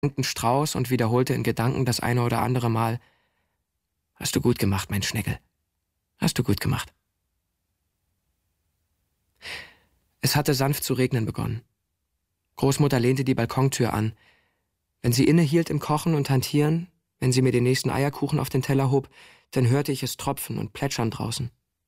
Strauß und wiederholte in Gedanken das eine oder andere Mal: »Hast du gut gemacht, mein Schneckel. Hast du gut gemacht.« Es hatte sanft zu regnen begonnen. Großmutter lehnte die Balkontür an. Wenn sie innehielt im Kochen und Hantieren, wenn sie mir den nächsten Eierkuchen auf den Teller hob, dann hörte ich es tropfen und plätschern draußen.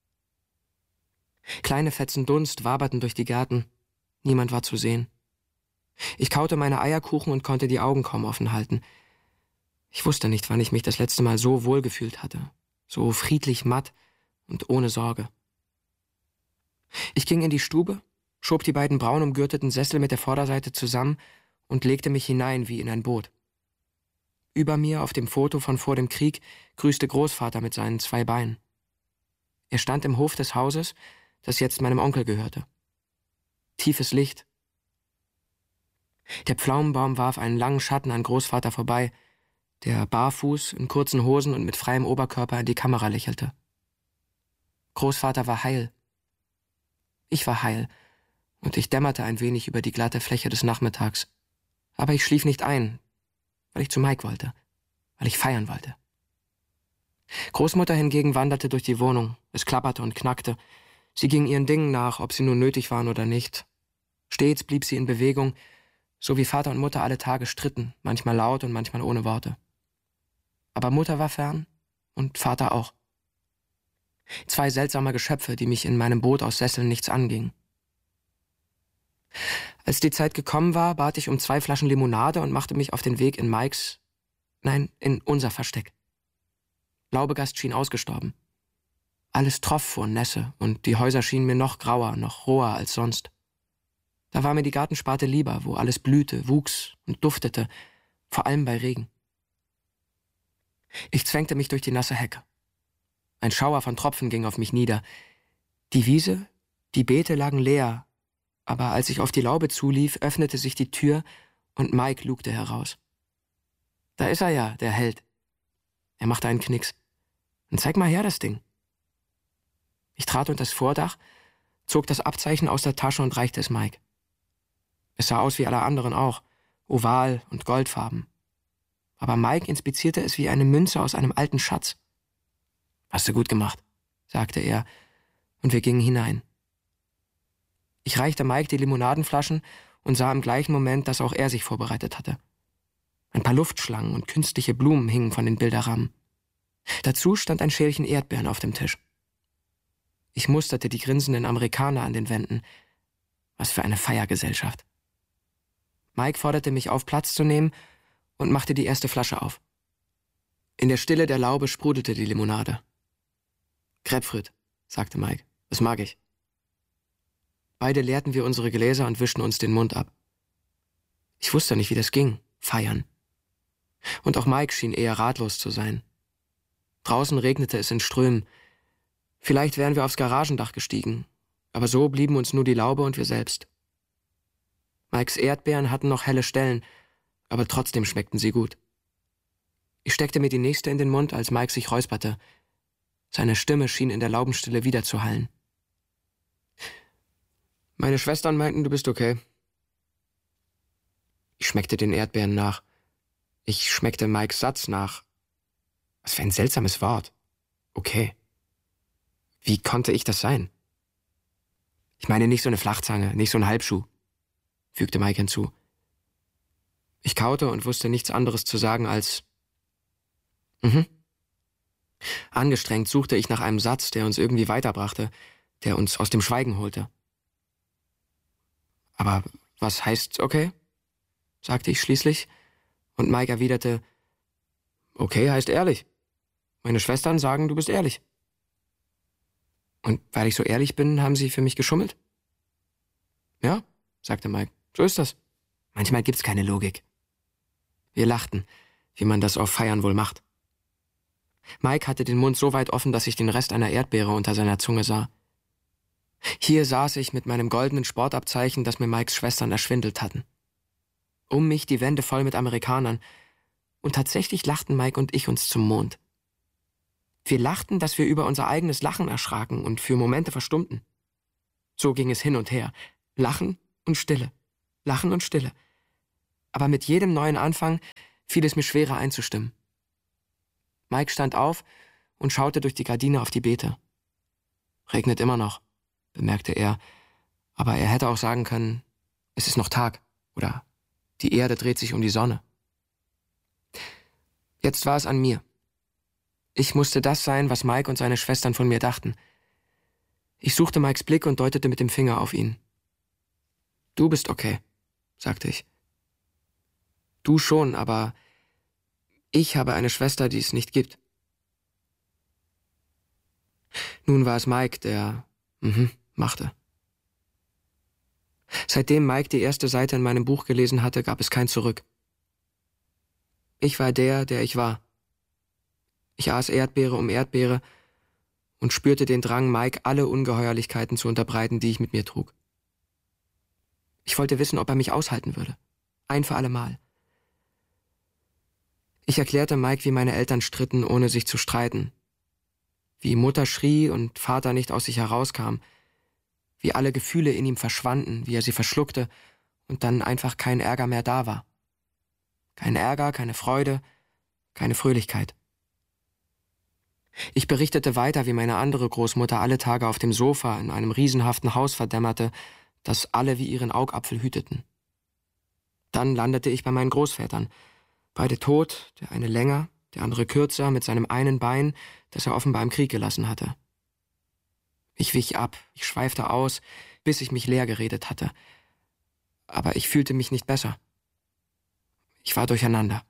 Kleine Fetzen Dunst waberten durch die Gärten. Niemand war zu sehen. Ich kaute meine Eierkuchen und konnte die Augen kaum offen halten. Ich wusste nicht, wann ich mich das letzte Mal so wohl gefühlt hatte. So friedlich matt und ohne Sorge. Ich ging in die Stube, schob die beiden braun umgürteten Sessel mit der Vorderseite zusammen und legte mich hinein wie in ein Boot. Über mir auf dem Foto von vor dem Krieg grüßte Großvater mit seinen 2 Beinen. Er stand im Hof des Hauses, das jetzt meinem Onkel gehörte. Tiefes Licht. Der Pflaumenbaum warf einen langen Schatten an Großvater vorbei, der barfuß, in kurzen Hosen und mit freiem Oberkörper in die Kamera lächelte. Großvater war heil. Ich war heil, und ich dämmerte ein wenig über die glatte Fläche des Nachmittags. Aber ich schlief nicht ein, weil ich zu Mike wollte, weil ich feiern wollte. Großmutter hingegen wanderte durch die Wohnung. Es klapperte und knackte. Sie ging ihren Dingen nach, ob sie nun nötig waren oder nicht. Stets blieb sie in Bewegung, so wie Vater und Mutter alle Tage stritten, manchmal laut und manchmal ohne Worte. Aber Mutter war fern und Vater auch. 2 seltsame Geschöpfe, die mich in meinem Boot aus Sesseln nichts anging. Als die Zeit gekommen war, bat ich um 2 Flaschen Limonade und machte mich auf den Weg in unser Versteck. Laubegast schien ausgestorben. Alles troff vor Nässe und die Häuser schienen mir noch grauer, noch roher als sonst. Da war mir die Gartensparte lieber, wo alles blühte, wuchs und duftete, vor allem bei Regen. Ich zwängte mich durch die nasse Hecke. Ein Schauer von Tropfen ging auf mich nieder. Die Wiese, die Beete lagen leer, aber als ich auf die Laube zulief, öffnete sich die Tür und Mike lugte heraus. »Da ist er ja, der Held.« Er machte einen Knicks. »Und zeig mal her das Ding.« Ich trat unter das Vordach, zog das Abzeichen aus der Tasche und reichte es Mike. Es sah aus wie alle anderen auch, oval und goldfarben. Aber Mike inspizierte es wie eine Münze aus einem alten Schatz. »Hast du gut gemacht«, sagte er, und wir gingen hinein. Ich reichte Mike die Limonadenflaschen und sah im gleichen Moment, dass auch er sich vorbereitet hatte. Ein paar Luftschlangen und künstliche Blumen hingen von den Bilderrahmen. Dazu stand ein Schälchen Erdbeeren auf dem Tisch. Ich musterte die grinsenden Amerikaner an den Wänden. Was für eine Feiergesellschaft. Mike forderte mich auf, Platz zu nehmen und machte die erste Flasche auf. In der Stille der Laube sprudelte die Limonade. »Grapefruit«, sagte Mike. »Das mag ich.« Beide leerten wir unsere Gläser und wischten uns den Mund ab. Ich wusste nicht, wie das ging, feiern. Und auch Mike schien eher ratlos zu sein. Draußen regnete es in Strömen. Vielleicht wären wir aufs Garagendach gestiegen, aber so blieben uns nur die Laube und wir selbst. Mikes Erdbeeren hatten noch helle Stellen, aber trotzdem schmeckten sie gut. Ich steckte mir die nächste in den Mund, als Mike sich räusperte. Seine Stimme schien in der Laubenstille wiederzuhallen. »Meine Schwestern meinten, du bist okay.« Ich schmeckte den Erdbeeren nach. Ich schmeckte Mikes Satz nach. Was für ein seltsames Wort. Okay. Wie konnte ich das sein? Ich meine nicht so eine Flachzange, nicht so ein Halbschuh, fügte Mike hinzu. Ich kaute und wusste nichts anderes zu sagen als Angestrengt suchte ich nach einem Satz, der uns irgendwie weiterbrachte, der uns aus dem Schweigen holte. »Aber was heißt okay?« sagte ich schließlich, und Mike erwiderte, »Okay heißt ehrlich. Meine Schwestern sagen, du bist ehrlich.« »Und weil ich so ehrlich bin, haben sie für mich geschummelt?« »Ja«, sagte Mike, »so ist das. Manchmal gibt's keine Logik.« Wir lachten, wie man das auf Feiern wohl macht. Mike hatte den Mund so weit offen, dass ich den Rest einer Erdbeere unter seiner Zunge sah. Hier saß ich mit meinem goldenen Sportabzeichen, das mir Mikes Schwestern erschwindelt hatten. Um mich die Wände voll mit Amerikanern. Und tatsächlich lachten Mike und ich uns zum Mond. Wir lachten, dass wir über unser eigenes Lachen erschraken und für Momente verstummten. So ging es hin und her. Lachen und Stille. Lachen und Stille. Aber mit jedem neuen Anfang fiel es mir schwerer einzustimmen. Mike stand auf und schaute durch die Gardine auf die Beete. »Regnet immer noch«, bemerkte er, aber er hätte auch sagen können, »es ist noch Tag« oder »die Erde dreht sich um die Sonne«. Jetzt war es an mir. Ich musste das sein, was Mike und seine Schwestern von mir dachten. Ich suchte Mikes Blick und deutete mit dem Finger auf ihn. »Du bist okay«, sagte ich. »Du schon, aber ich habe eine Schwester, die es nicht gibt.« Nun war es Mike, der machte. Seitdem Mike die erste Seite in meinem Buch gelesen hatte, gab es kein Zurück. Ich war der ich war. Ich aß Erdbeere um Erdbeere und spürte den Drang, Mike alle Ungeheuerlichkeiten zu unterbreiten, die ich mit mir trug. Ich wollte wissen, ob er mich aushalten würde. Ein für alle Mal. Ich erklärte Mike, wie meine Eltern stritten, ohne sich zu streiten. Wie Mutter schrie und Vater nicht aus sich herauskam. Wie alle Gefühle in ihm verschwanden, wie er sie verschluckte und dann einfach kein Ärger mehr da war. Kein Ärger, keine Freude, keine Fröhlichkeit. Ich berichtete weiter, wie meine andere Großmutter alle Tage auf dem Sofa in einem riesenhaften Haus verdämmerte, das alle wie ihren Augapfel hüteten. Dann landete ich bei meinen Großvätern, beide tot, der eine länger, der andere kürzer, mit seinem einen Bein, das er offenbar im Krieg gelassen hatte. Ich wich ab, ich schweifte aus, bis ich mich leer geredet hatte. Aber ich fühlte mich nicht besser. Ich war durcheinander.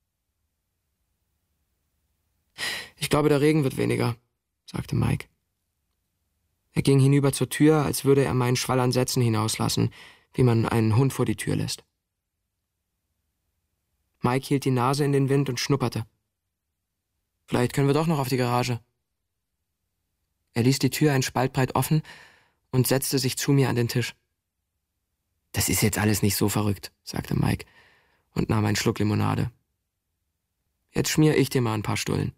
»Ich glaube, der Regen wird weniger«, sagte Mike. Er ging hinüber zur Tür, als würde er meinen Schwall an Sätzen hinauslassen, wie man einen Hund vor die Tür lässt. Mike hielt die Nase in den Wind und schnupperte. »Vielleicht können wir doch noch auf die Garage.« Er ließ die Tür ein Spalt breit offen und setzte sich zu mir an den Tisch. »Das ist jetzt alles nicht so verrückt«, sagte Mike und nahm einen Schluck Limonade. »Jetzt schmier ich dir mal ein paar Stullen.«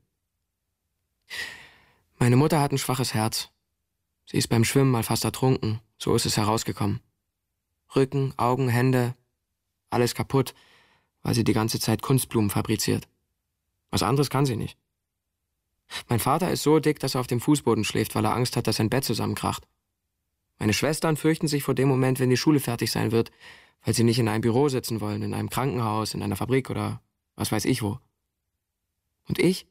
Meine Mutter hat ein schwaches Herz. Sie ist beim Schwimmen mal fast ertrunken, so ist es herausgekommen. Rücken, Augen, Hände, alles kaputt, weil sie die ganze Zeit Kunstblumen fabriziert. Was anderes kann sie nicht. Mein Vater ist so dick, dass er auf dem Fußboden schläft, weil er Angst hat, dass sein Bett zusammenkracht. Meine Schwestern fürchten sich vor dem Moment, wenn die Schule fertig sein wird, weil sie nicht in einem Büro sitzen wollen, in einem Krankenhaus, in einer Fabrik oder was weiß ich wo. Und ich?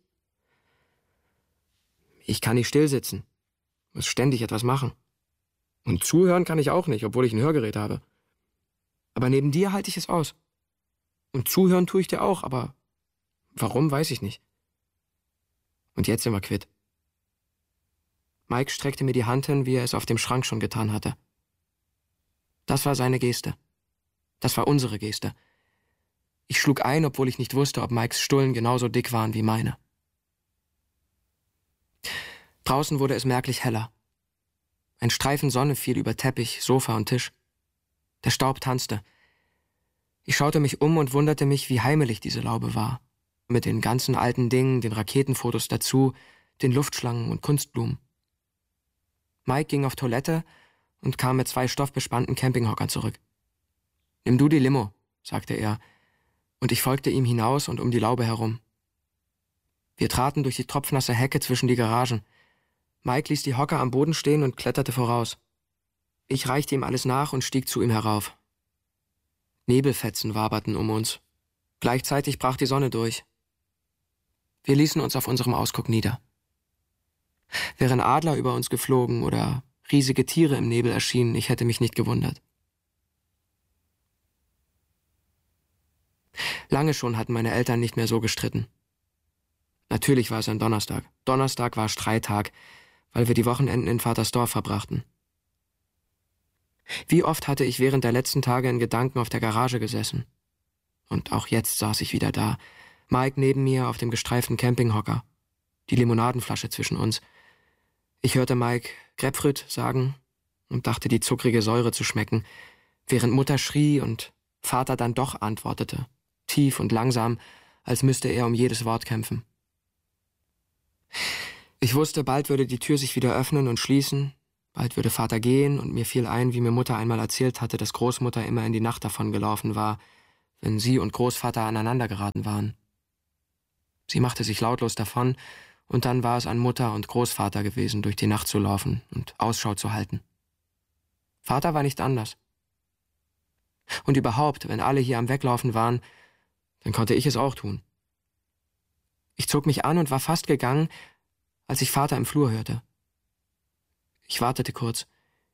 Ich kann nicht still sitzen, muss ständig etwas machen. Und zuhören kann ich auch nicht, obwohl ich ein Hörgerät habe. Aber neben dir halte ich es aus. Und zuhören tue ich dir auch, aber warum, weiß ich nicht. Und jetzt sind wir quitt. Mike streckte mir die Hand hin, wie er es auf dem Schrank schon getan hatte. Das war seine Geste. Das war unsere Geste. Ich schlug ein, obwohl ich nicht wusste, ob Mikes Stullen genauso dick waren wie meine. Draußen wurde es merklich heller. Ein Streifen Sonne fiel über Teppich, Sofa und Tisch. Der Staub tanzte. Ich schaute mich um und wunderte mich, wie heimelig diese Laube war. Mit den ganzen alten Dingen, den Raketenfotos dazu, den Luftschlangen und Kunstblumen. Mike ging auf Toilette und kam mit 2 stoffbespannten Campinghockern zurück. »Nimm du die Limo«, sagte er, und ich folgte ihm hinaus und um die Laube herum. Wir traten durch die tropfnasse Hecke zwischen die Garagen. Mike ließ die Hocker am Boden stehen und kletterte voraus. Ich reichte ihm alles nach und stieg zu ihm herauf. Nebelfetzen waberten um uns. Gleichzeitig brach die Sonne durch. Wir ließen uns auf unserem Ausguck nieder. Wären Adler über uns geflogen oder riesige Tiere im Nebel erschienen, ich hätte mich nicht gewundert. Lange schon hatten meine Eltern nicht mehr so gestritten. Natürlich war es ein Donnerstag. Donnerstag war Streittag, weil wir die Wochenenden in Vaters Dorf verbrachten. Wie oft hatte ich während der letzten Tage in Gedanken auf der Garage gesessen. Und auch jetzt saß ich wieder da, Mike neben mir auf dem gestreiften Campinghocker, die Limonadenflasche zwischen uns. Ich hörte Mike Grapefruit sagen und dachte, die zuckrige Säure zu schmecken, während Mutter schrie und Vater dann doch antwortete, tief und langsam, als müsste er um jedes Wort kämpfen. Ich wusste, bald würde die Tür sich wieder öffnen und schließen, bald würde Vater gehen und mir fiel ein, wie mir Mutter einmal erzählt hatte, dass Großmutter immer in die Nacht davon gelaufen war, wenn sie und Großvater aneinander geraten waren. Sie machte sich lautlos davon, und dann war es an Mutter und Großvater gewesen, durch die Nacht zu laufen und Ausschau zu halten. Vater war nicht anders. Und überhaupt, wenn alle hier am Weglaufen waren, dann konnte ich es auch tun. Ich zog mich an und war fast gegangen, als ich Vater im Flur hörte. Ich wartete kurz.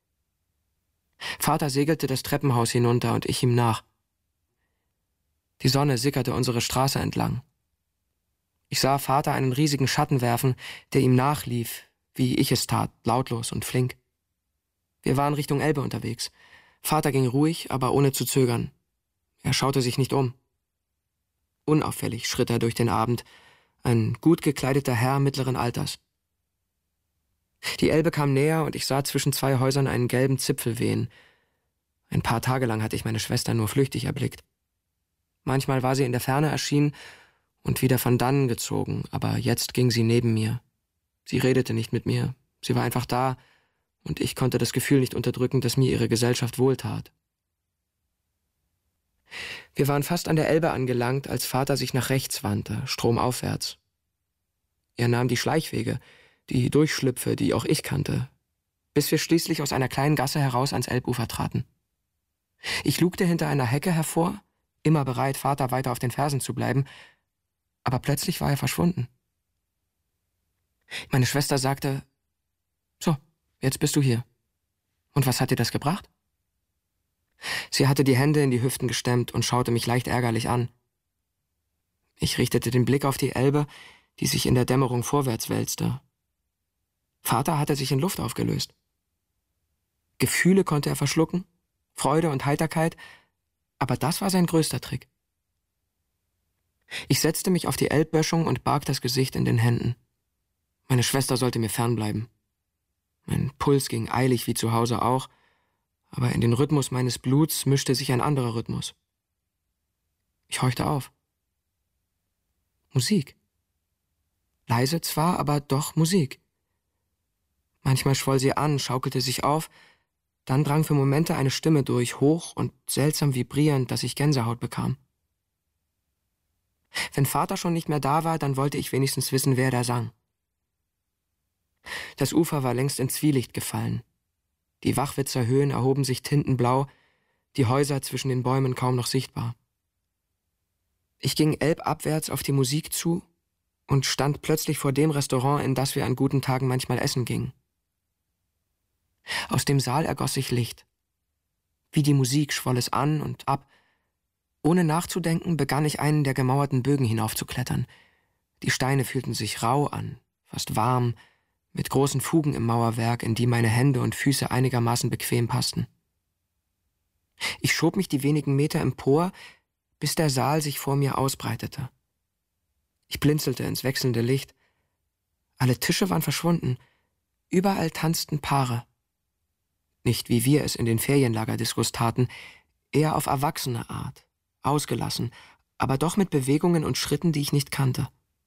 Vater segelte das Treppenhaus hinunter und ich ihm nach. Die Sonne sickerte unsere Straße entlang. Ich sah Vater einen riesigen Schatten werfen, der ihm nachlief, wie ich es tat, lautlos und flink. Wir waren Richtung Elbe unterwegs. Vater ging ruhig, aber ohne zu zögern. Er schaute sich nicht um. Unauffällig schritt er durch den Abend, ein gut gekleideter Herr mittleren Alters. Die Elbe kam näher und ich sah zwischen zwei Häusern einen gelben Zipfel wehen. Ein paar Tage lang hatte ich meine Schwester nur flüchtig erblickt. Manchmal war sie in der Ferne erschienen und wieder von dannen gezogen, aber jetzt ging sie neben mir. Sie redete nicht mit mir, sie war einfach da, und ich konnte das Gefühl nicht unterdrücken, dass mir ihre Gesellschaft wohltat. Wir waren fast an der Elbe angelangt, als Vater sich nach rechts wandte, stromaufwärts. Er nahm die Schleichwege, die Durchschlüpfe, die auch ich kannte, bis wir schließlich aus einer kleinen Gasse heraus ans Elbufer traten. Ich lugte hinter einer Hecke hervor, immer bereit, Vater weiter auf den Fersen zu bleiben, aber plötzlich war er verschwunden. Meine Schwester sagte, »So, jetzt bist du hier. Und was hat dir das gebracht?« Sie hatte die Hände in die Hüften gestemmt und schaute mich leicht ärgerlich an. Ich richtete den Blick auf die Elbe, die sich in der Dämmerung vorwärts wälzte. Vater hatte sich in Luft aufgelöst. Gefühle konnte er verschlucken, Freude und Heiterkeit, aber das war sein größter Trick. Ich setzte mich auf die Elbböschung und barg das Gesicht in den Händen. Meine Schwester sollte mir fernbleiben. Mein Puls ging eilig wie zu Hause auch, aber in den Rhythmus meines Bluts mischte sich ein anderer Rhythmus. Ich horchte auf. Musik. Leise zwar, aber doch Musik. Manchmal schwoll sie an, schaukelte sich auf, dann drang für Momente eine Stimme durch, hoch und seltsam vibrierend, dass ich Gänsehaut bekam. Wenn Vater schon nicht mehr da war, dann wollte ich wenigstens wissen, wer da sang. Das Ufer war längst in Zwielicht gefallen. Die Wachwitzer Höhen erhoben sich tintenblau, die Häuser zwischen den Bäumen kaum noch sichtbar. Ich ging elbabwärts auf die Musik zu und stand plötzlich vor dem Restaurant, in das wir an guten Tagen manchmal essen gingen. Aus dem Saal ergoss sich Licht. Wie die Musik schwoll es an und ab. Ohne nachzudenken begann ich einen der gemauerten Bögen hinaufzuklettern. Die Steine fühlten sich rau an, fast warm, mit großen Fugen im Mauerwerk, in die meine Hände und Füße einigermaßen bequem passten. Ich schob mich die wenigen Meter empor, bis der Saal sich vor mir ausbreitete. Ich blinzelte ins wechselnde Licht. Alle Tische waren verschwunden. Überall tanzten Paare. Nicht wie wir es in den Ferienlagerdiskos taten, eher auf erwachsene Art, ausgelassen, aber doch mit Bewegungen und Schritten, die ich nicht kannte.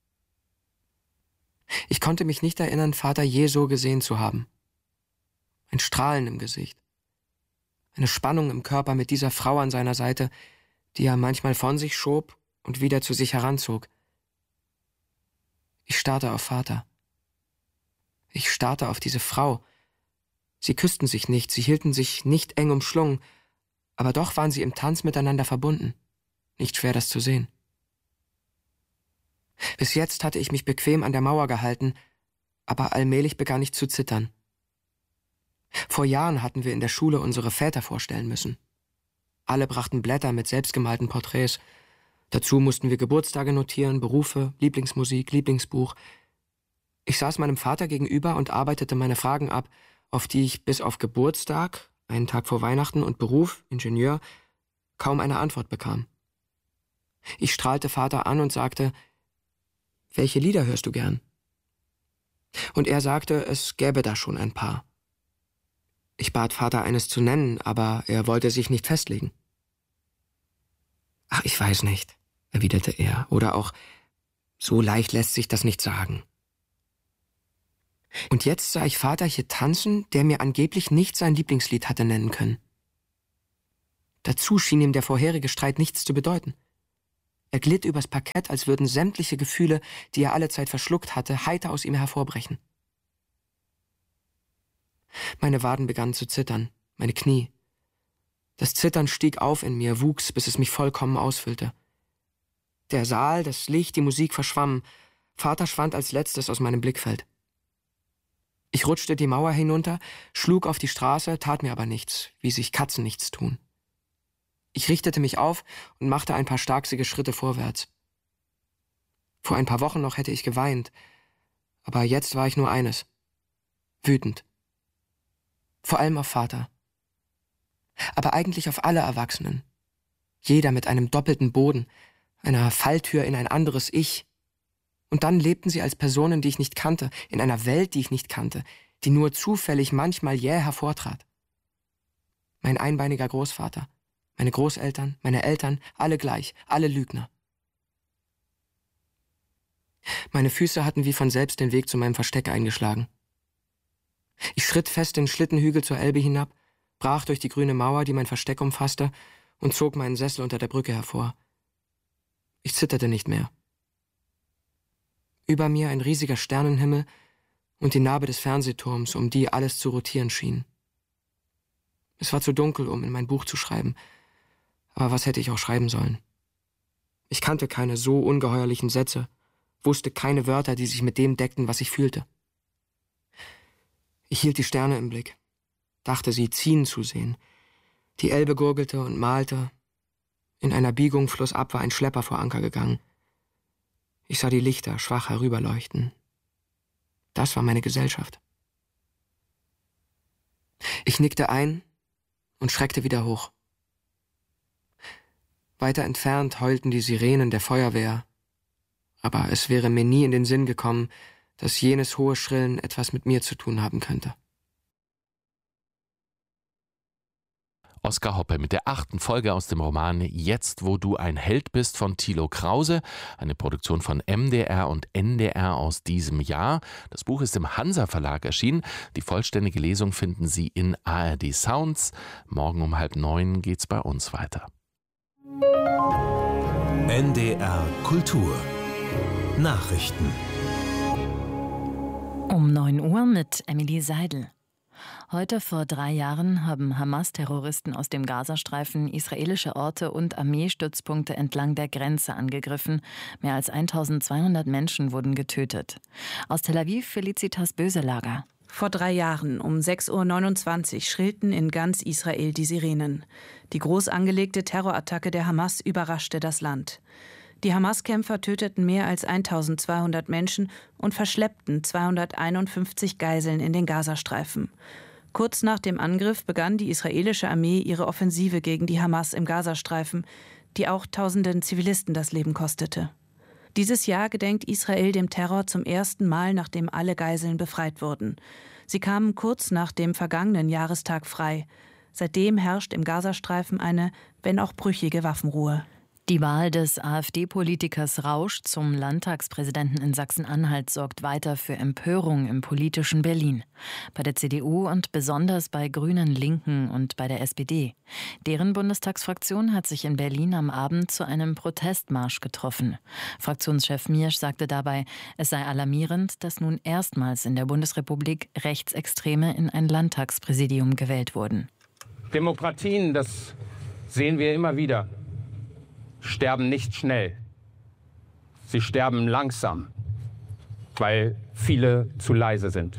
Ich konnte mich nicht erinnern, Vater je so gesehen zu haben. Ein Strahlen im Gesicht. Eine Spannung im Körper mit dieser Frau an seiner Seite, die er manchmal von sich schob und wieder zu sich heranzog. Ich starrte auf Vater. Ich starrte auf diese Frau. Sie küssten sich nicht, sie hielten sich nicht eng umschlungen, aber doch waren sie im Tanz miteinander verbunden. Nicht schwer, das zu sehen. Bis jetzt hatte ich mich bequem an der Mauer gehalten, aber allmählich begann ich zu zittern. Vor Jahren hatten wir in der Schule unsere Väter vorstellen müssen. Alle brachten Blätter mit selbstgemalten Porträts. Dazu mussten wir Geburtstage notieren, Berufe, Lieblingsmusik, Lieblingsbuch. Ich saß meinem Vater gegenüber und arbeitete meine Fragen ab, auf die ich bis auf Geburtstag, einen Tag vor Weihnachten und Beruf, Ingenieur, kaum eine Antwort bekam. Ich strahlte Vater an und sagte, »Welche Lieder hörst du gern?« Und er sagte, es gäbe da schon ein paar. Ich bat Vater, eines zu nennen, aber er wollte sich nicht festlegen. »Ach, ich weiß nicht«, erwiderte er, oder auch, »so leicht lässt sich das nicht sagen.« Und jetzt sah ich Vater hier tanzen, der mir angeblich nicht sein Lieblingslied hatte nennen können. Dazu schien ihm der vorherige Streit nichts zu bedeuten. Er glitt übers Parkett, als würden sämtliche Gefühle, die er allezeit verschluckt hatte, heiter aus ihm hervorbrechen. Meine Waden begannen zu zittern, meine Knie. Das Zittern stieg auf in mir, wuchs, bis es mich vollkommen ausfüllte. Der Saal, das Licht, die Musik verschwammen. Vater schwand als letztes aus meinem Blickfeld. Ich rutschte die Mauer hinunter, schlug auf die Straße, tat mir aber nichts, wie sich Katzen nichts tun. Ich richtete mich auf und machte ein paar starksige Schritte vorwärts. Vor ein paar Wochen noch hätte ich geweint, aber jetzt war ich nur eines: wütend. Vor allem auf Vater. Aber eigentlich auf alle Erwachsenen. Jeder mit einem doppelten Boden, einer Falltür in ein anderes Ich. Und dann lebten sie als Personen, die ich nicht kannte, in einer Welt, die ich nicht kannte, die nur zufällig manchmal jäh hervortrat. Mein einbeiniger Großvater, meine Großeltern, meine Eltern, alle gleich, alle Lügner. Meine Füße hatten wie von selbst den Weg zu meinem Versteck eingeschlagen. Ich schritt fest den Schlittenhügel zur Elbe hinab, brach durch die grüne Mauer, die mein Versteck umfasste, und zog meinen Sessel unter der Brücke hervor. Ich zitterte nicht mehr. Über mir ein riesiger Sternenhimmel und die Narbe des Fernsehturms, um die alles zu rotieren schien. Es war zu dunkel, um in mein Buch zu schreiben, aber was hätte ich auch schreiben sollen? Ich kannte keine so ungeheuerlichen Sätze, wusste keine Wörter, die sich mit dem deckten, was ich fühlte. Ich hielt die Sterne im Blick, dachte sie ziehen zu sehen. Die Elbe gurgelte und malte. In einer Biegung flussab war ein Schlepper vor Anker gegangen. Ich sah die Lichter schwach herüberleuchten. Das war meine Gesellschaft. Ich nickte ein und schreckte wieder hoch. Weiter entfernt heulten die Sirenen der Feuerwehr, aber es wäre mir nie in den Sinn gekommen, dass jenes hohe Schrillen etwas mit mir zu tun haben könnte. Oskar Hoppe mit der 8. Folge aus dem Roman Jetzt, wo du ein Held bist von Thilo Krause, eine Produktion von MDR und NDR aus diesem Jahr. Das Buch ist im Hansa Verlag erschienen. Die vollständige Lesung finden Sie in ARD Sounds. Morgen um 8:30 geht's bei uns weiter. NDR Kultur Nachrichten Um 9 Uhr mit Emily Seidel. Heute vor 3 Jahren haben Hamas-Terroristen aus dem Gazastreifen israelische Orte und Armeestützpunkte entlang der Grenze angegriffen. Mehr als 1200 Menschen wurden getötet. Aus Tel Aviv Felicitas Böselager. Vor 3 Jahren um 6:29 Uhr schrillten in ganz Israel die Sirenen. Die groß angelegte Terrorattacke der Hamas überraschte das Land. Die Hamas-Kämpfer töteten mehr als 1200 Menschen und verschleppten 251 Geiseln in den Gazastreifen. Kurz nach dem Angriff begann die israelische Armee ihre Offensive gegen die Hamas im Gazastreifen, die auch tausenden Zivilisten das Leben kostete. Dieses Jahr gedenkt Israel dem Terror zum ersten Mal, nachdem alle Geiseln befreit wurden. Sie kamen kurz nach dem vergangenen Jahrestag frei. Seitdem herrscht im Gazastreifen eine, wenn auch brüchige, Waffenruhe. Die Wahl des AfD-Politikers Rausch zum Landtagspräsidenten in Sachsen-Anhalt sorgt weiter für Empörung im politischen Berlin. Bei der CDU und besonders bei Grünen, Linken und bei der SPD. Deren Bundestagsfraktion hat sich in Berlin am Abend zu einem Protestmarsch getroffen. Fraktionschef Miersch sagte dabei, es sei alarmierend, dass nun erstmals in der Bundesrepublik Rechtsextreme in ein Landtagspräsidium gewählt wurden. Demokratien, das sehen wir immer wieder, sterben nicht schnell. Sie sterben langsam, weil viele zu leise sind.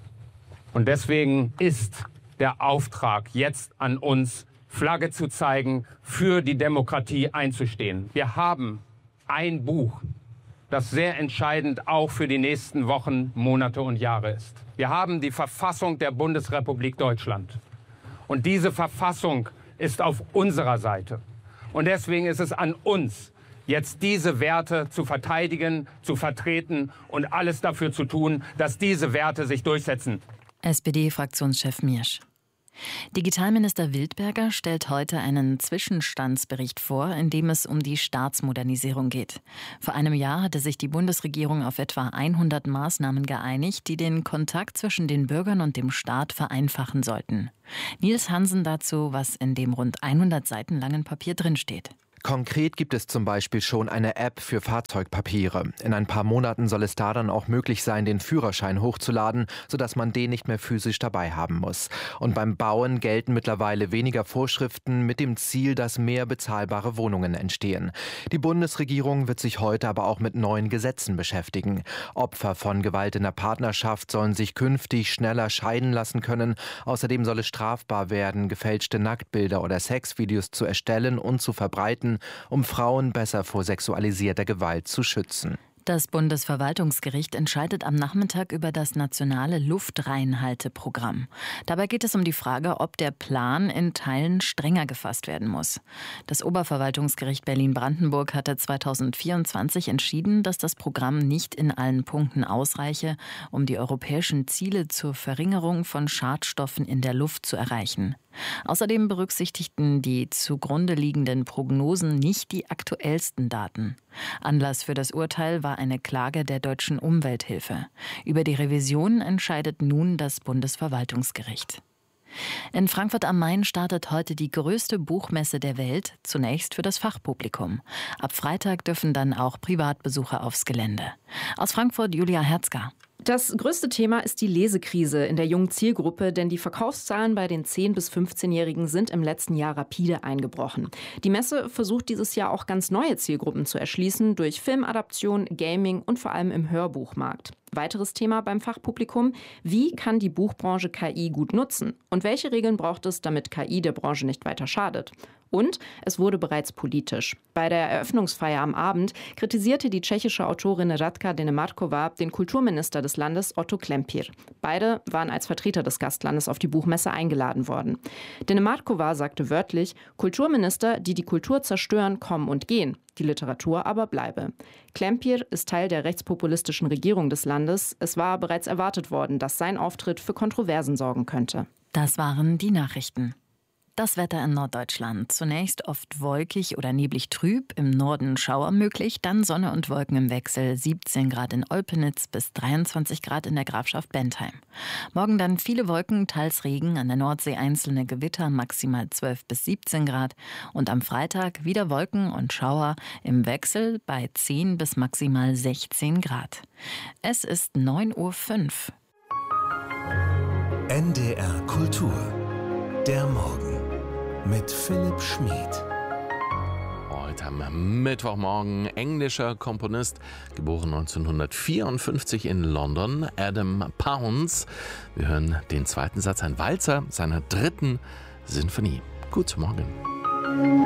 Und deswegen ist der Auftrag jetzt an uns, Flagge zu zeigen, für die Demokratie einzustehen. Wir haben ein Buch, das sehr entscheidend auch für die nächsten Wochen, Monate und Jahre ist. Wir haben die Verfassung der Bundesrepublik Deutschland. Und diese Verfassung ist auf unserer Seite. Und deswegen ist es an uns, jetzt diese Werte zu verteidigen, zu vertreten und alles dafür zu tun, dass diese Werte sich durchsetzen. SPD-Fraktionschef Miersch. Digitalminister Wildberger stellt heute einen Zwischenstandsbericht vor, in dem es um die Staatsmodernisierung geht. Vor einem Jahr hatte sich die Bundesregierung auf etwa 100 Maßnahmen geeinigt, die den Kontakt zwischen den Bürgern und dem Staat vereinfachen sollten. Nils Hansen dazu, was in dem rund 100 Seiten langen Papier drinsteht. Konkret gibt es zum Beispiel schon eine App für Fahrzeugpapiere. In ein paar Monaten soll es da dann auch möglich sein, den Führerschein hochzuladen, sodass man den nicht mehr physisch dabei haben muss. Und beim Bauen gelten mittlerweile weniger Vorschriften mit dem Ziel, dass mehr bezahlbare Wohnungen entstehen. Die Bundesregierung wird sich heute aber auch mit neuen Gesetzen beschäftigen. Opfer von Gewalt in der Partnerschaft sollen sich künftig schneller scheiden lassen können. Außerdem soll es strafbar werden, gefälschte Nacktbilder oder Sexvideos zu erstellen und zu verbreiten, um Frauen besser vor sexualisierter Gewalt zu schützen. Das Bundesverwaltungsgericht entscheidet am Nachmittag über das nationale Luftreinhalteprogramm. Dabei geht es um die Frage, ob der Plan in Teilen strenger gefasst werden muss. Das Oberverwaltungsgericht Berlin-Brandenburg hatte 2024 entschieden, dass das Programm nicht in allen Punkten ausreiche, um die europäischen Ziele zur Verringerung von Schadstoffen in der Luft zu erreichen. Außerdem berücksichtigten die zugrunde liegenden Prognosen nicht die aktuellsten Daten. Anlass für das Urteil war eine Klage der Deutschen Umwelthilfe. Über die Revision entscheidet nun das Bundesverwaltungsgericht. In Frankfurt am Main startet heute die größte Buchmesse der Welt, zunächst für das Fachpublikum. Ab Freitag dürfen dann auch Privatbesucher aufs Gelände. Aus Frankfurt Julia Herzger. Das größte Thema ist die Lesekrise in der jungen Zielgruppe, denn die Verkaufszahlen bei den 10- bis 15-Jährigen sind im letzten Jahr rapide eingebrochen. Die Messe versucht dieses Jahr auch ganz neue Zielgruppen zu erschließen durch Filmadaption, Gaming und vor allem im Hörbuchmarkt. Weiteres Thema beim Fachpublikum: Wie kann die Buchbranche KI gut nutzen? Und welche Regeln braucht es, damit KI der Branche nicht weiter schadet? Und es wurde bereits politisch. Bei der Eröffnungsfeier am Abend kritisierte die tschechische Autorin Radka Denemarková den Kulturminister des Landes Otto Klempir. Beide waren als Vertreter des Gastlandes auf die Buchmesse eingeladen worden. Denemarková sagte wörtlich: Kulturminister, die die Kultur zerstören, kommen und gehen. Die Literatur aber bleibe. Klempir ist Teil der rechtspopulistischen Regierung des Landes. Es war bereits erwartet worden, dass sein Auftritt für Kontroversen sorgen könnte. Das waren die Nachrichten. Das Wetter in Norddeutschland. Zunächst oft wolkig oder neblig trüb, im Norden Schauer möglich, dann Sonne und Wolken im Wechsel, 17 Grad in Olpenitz bis 23 Grad in der Grafschaft Bentheim. Morgen dann viele Wolken, teils Regen, an der Nordsee einzelne Gewitter, maximal 12 bis 17 Grad. Und am Freitag wieder Wolken und Schauer im Wechsel bei 10 bis maximal 16 Grad. Es ist 9:05 Uhr. NDR Kultur. Der Morgen. Mit Philipp Schmid. Heute am Mittwochmorgen englischer Komponist, geboren 1954 in London, Adam Pounds. Wir hören den zweiten Satz, ein Walzer seiner dritten Sinfonie. Guten Morgen.